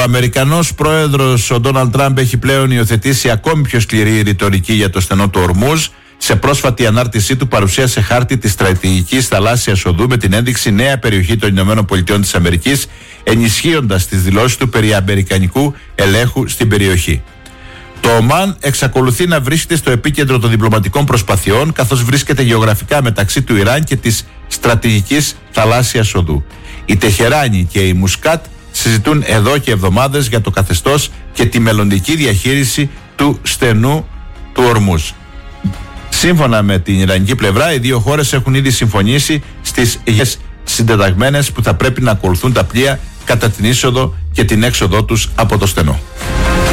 Αμερικανός πρόεδρος ο Ντόναλντ Τραμπ έχει πλέον υιοθετήσει ακόμη πιο σκληρή ρητορική για το στενό του Ορμούζ. Σε πρόσφατη ανάρτησή του παρουσίασε χάρτη της στρατηγικής θαλάσσιας οδού με την ένδειξη νέα περιοχή των ΗΠΑ, ενισχύοντας τις δηλώσεις του περί αμερικανικού ελέγχου στην περιοχή. Το Ομάν εξακολουθεί να βρίσκεται στο επίκεντρο των διπλωματικών προσπαθειών, καθώς βρίσκεται γεωγραφικά μεταξύ του Ιράν και της στρατηγικής θαλάσσιας οδού. Η Τεχεράνη και η Μουσκάτ συζητούν εδώ και εβδομάδες για το καθεστώς και τη μελλοντική διαχείριση του στενού του Ορμούζ. Σύμφωνα με την Ιρανική πλευρά, οι δύο χώρες έχουν ήδη συμφωνήσει στις υγιές συντεταγμένες που θα πρέπει να ακολουθούν τα πλοία κατά την είσοδο και την έξοδό τους από το στενό.